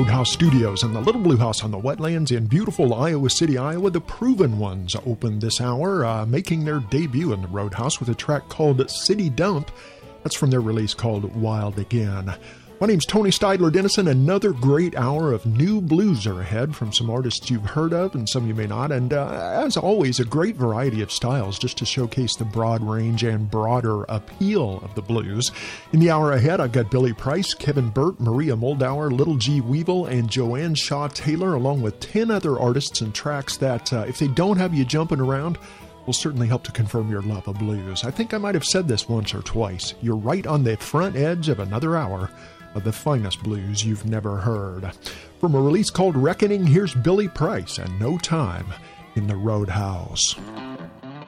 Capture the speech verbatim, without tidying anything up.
Roadhouse Studios in the Little Blue House on the Wetlands in beautiful Iowa City, Iowa. The Proven Ones opened this hour, uh, making their debut in the Roadhouse with a track called City Dump. That's from their release called Wild Again. My name's Tony Steidler Dennison. Another great hour of new blues are ahead from some artists you've heard of and some you may not. And uh, as always, a great variety of styles just to showcase the broad range and broader appeal of the blues. In the hour ahead, I've got Billy Price, Kevin Burt, Maria Moldauer, Little G. Weevil, and Joanne Shaw Taylor, along with ten other artists and tracks that, uh, if they don't have you jumping around, will certainly help to confirm your love of blues. I think I might have said this once or twice. You're right on the front edge of another hour of the finest blues you've never heard. From a release called Reckoning, here's Billy Price and No Time in the Roadhouse.